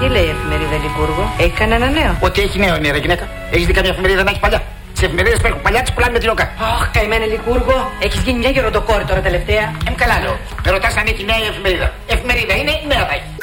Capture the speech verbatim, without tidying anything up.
Τι λέει η εφημερίδα, Λικούργο, έχει κανένα νέο? Ότι έχει νέο είναι, ρε γυναίκα. Έχεις δει καμία εφημερίδα να έχει παλιά? Τις εφημερίδες που έχουν παλιά τις πουλάνε με τη λόκα. Αχ, καημένε Λικούργο, έχεις γίνει μια γεροντοκόρη τώρα τελευταία. Εμ καλά λέω. Με ρωτάς αν έχει νέα η εφημερίδα. Εφημερίδα είναι, νέα θα έχει.